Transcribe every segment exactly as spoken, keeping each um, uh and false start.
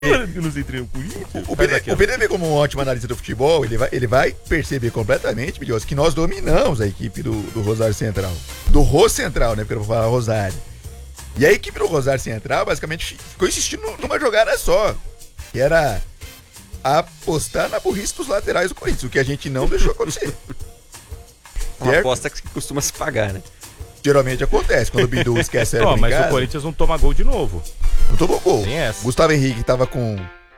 Eu não sei treinar o Corinthians. O, o, P D, o P D V, como um ótimo analista do futebol, ele vai, ele vai perceber completamente, Bilhões, que nós dominamos a equipe do, do Rosário Central. Do Ro Central, né? Porque eu vou falar Rosário. E a equipe do Rosário Central, basicamente, ficou insistindo numa jogada só. Que era apostar na burrice dos laterais do Corinthians, o que a gente não deixou acontecer. Uma aposta que costuma se pagar, né? Geralmente acontece, quando o Bidu esquece a Não, mas casa, o Corinthians não toma gol de novo. não tomou gol. Tem essa. Gustavo Henrique tava com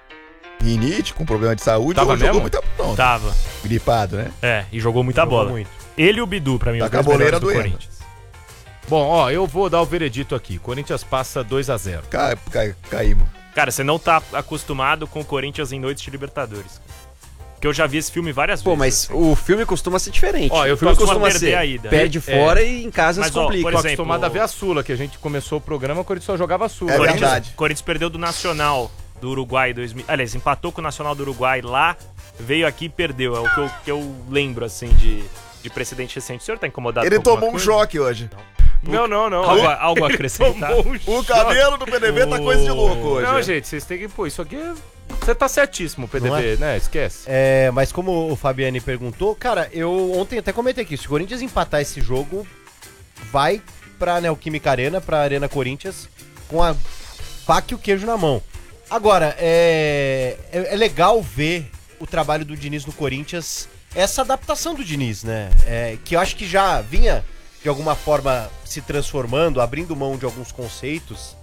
rinite, com problema de saúde, Tava jogou mesmo? muito pronto. Tava. Gripado, né? É, e jogou muita Jogou bola. muito. Ele e o Bidu, pra mim, Tá os com a dois boleira melhores do doendo. Corinthians. Bom, ó, eu vou dar o veredito aqui. Corinthians passa dois a zero. Ca, ca, caímos. Cara, você não tá acostumado com o Corinthians em noites de Libertadores. Porque eu já vi esse filme várias Pô, vezes. mas assim. o filme costuma ser diferente. Ó, eu o filme tô costuma acostumado a perder ser a ida. perde É. fora e em casa Mas, se ó, complica. por Tô exemplo, acostumado a ver a Sula, que a gente começou o programa, o Corinthians só jogava a Sula. É Corinthians, verdade. Corinthians perdeu do Nacional do Uruguai. dois mil, aliás, empatou com o Nacional do Uruguai lá, veio aqui e perdeu. É o que eu, que eu lembro, assim, de, de precedente recente. O senhor tá incomodado Ele com alguma tomou um coisa? choque hoje. Não, não, não. Algo, algo a acrescentar? O cabelo do P D V tá coisa de louco hoje. Não, né? gente, vocês têm que... Pô, isso aqui é... Você tá certíssimo, P D Não B, né? Esquece. É, mas como o Fabiani perguntou, cara, eu ontem até comentei aqui, se o Corinthians empatar esse jogo, vai pra Neoquímica Arena, pra Arena Corinthians, com a faca e o queijo na mão. Agora, é, é, é legal ver o trabalho do Diniz no Corinthians, essa adaptação do Diniz, né? É, que eu acho que já vinha, de alguma forma, se transformando, abrindo mão de alguns conceitos.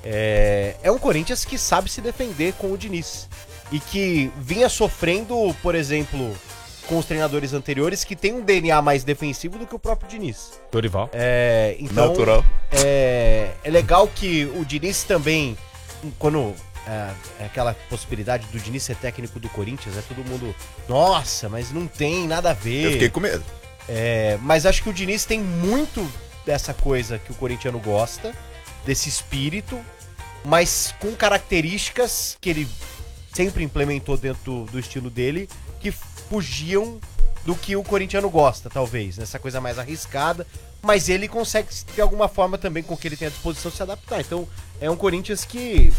É, é um Corinthians que sabe se defender com o Diniz. E que vinha sofrendo, por exemplo, com os treinadores anteriores, que tem um D N A mais defensivo do que o próprio Diniz. Dorival. É, então, Natural. É, é legal que o Diniz também, quando é, é aquela possibilidade do Diniz ser técnico do Corinthians, é todo mundo, nossa, mas não tem nada a ver. Eu fiquei com medo. É, mas acho que o Diniz tem muito dessa coisa que o corintiano gosta, desse espírito, mas com características que ele sempre implementou dentro do, do estilo dele, que fugiam do que o corintiano gosta, talvez, nessa coisa mais arriscada, mas ele consegue, de alguma forma, também, com o que ele tem à disposição, se adaptar. Então, é um Corinthians que...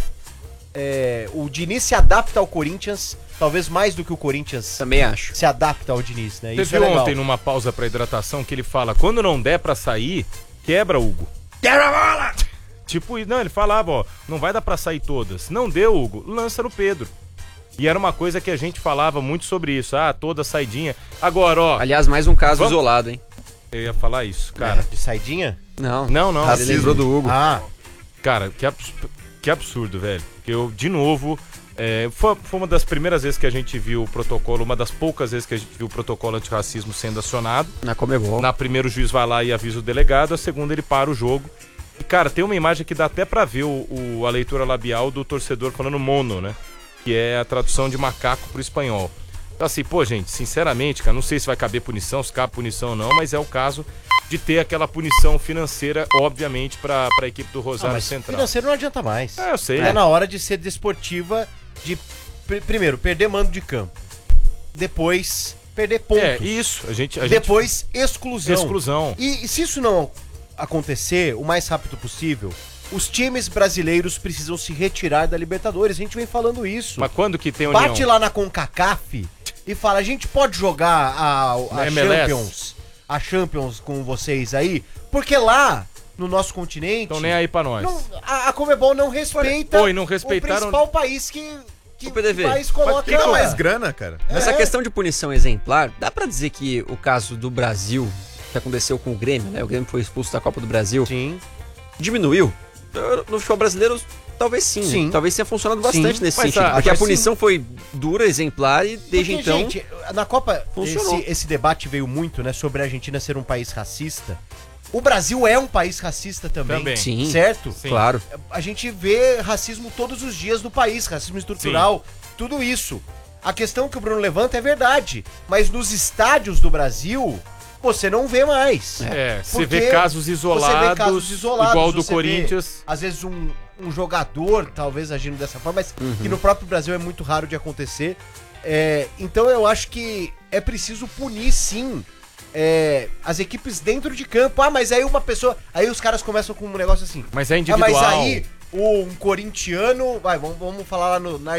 É, o Diniz se adapta ao Corinthians, talvez mais do que o Corinthians Também acho. se adapta ao Diniz, né? Isso Teve é legal. ontem, numa pausa pra hidratação, que ele fala, quando não der pra sair, quebra, Hugo. Quebra a bola! Tipo, não, ele falava, ó, não vai dar pra sair todas. Não deu, Hugo, lança no Pedro. E era uma coisa que a gente falava muito sobre isso. Ah, toda saidinha. Agora, ó, Aliás, mais um caso Vamos- isolado, hein? eu ia falar isso, cara. De saidinha? Não. Não, não. Ele lembrou do Hugo. Ah, Cara, que, abs- que absurdo, velho. Que eu, de novo, é, foi, foi uma das primeiras vezes que a gente viu o protocolo, uma das poucas vezes que a gente viu o protocolo antirracismo sendo acionado. Na Comebol. Na primeira o juiz vai lá e avisa o delegado, a segunda ele para o jogo. E, cara, tem uma imagem que dá até pra ver o, o- a leitura labial do torcedor falando mono, né? Que é a tradução de macaco pro espanhol. Então, assim, pô, gente, sinceramente, cara, não sei se vai caber punição, se cabe punição ou não, mas é o caso de ter aquela punição financeira, obviamente, pra, pra equipe do ah, Rosário mas Central. financeiro não adianta mais. É, eu sei. É na hora de ser desportiva, de pr- primeiro, perder mando de campo. Depois, perder pontos. É, isso. A gente. A gente Depois, exclusão. exclusão. E, e se isso não acontecer o mais rápido possível, os times brasileiros precisam se retirar da Libertadores. A gente vem falando isso. Mas quando que tem união? Bate lá na CONCACAF e fala, a gente pode jogar a, Na a M L S? Champions, a Champions com vocês aí, porque lá, no nosso continente, Então nem aí pra nós. não- a, a Comebol não respeita Oi, não respeitaram- o principal país que, que O P D V. o país coloca... Quem dá mais grana, cara? Nessa É. questão de punição exemplar, dá pra dizer que o caso do Brasil, que aconteceu com o Grêmio, né? O Grêmio foi expulso da Copa do Brasil, Sim. diminuiu? No futebol brasileiro, talvez sim. Sim. Talvez tenha funcionado bastante Sim. nesse Mas, sentido. ah, porque a mas punição foi dura, exemplar e desde Porque, então. gente, na Copa, funcionou. esse, esse debate veio muito, né, sobre a Argentina ser um país racista. O Brasil é um país racista também. Também. Sim. Certo? Sim. Claro. A gente vê racismo todos os dias no país, racismo estrutural, tudo isso. A questão que o Bruno levanta é verdade, mas nos estádios do Brasil, você não vê mais. É, você Porque vê casos isolados, você vê casos isolados, igual do você vê, Corinthians. às vezes um, um jogador, talvez agindo dessa forma, mas Uhum. que no próprio Brasil é muito raro de acontecer. É, então eu acho que é preciso punir, sim, é, as equipes dentro de campo. Ah, mas aí uma pessoa... Aí os caras começam com um negócio assim. Mas é Ah, individual. mas aí um corintiano, vai, vamos, vamos falar lá no, na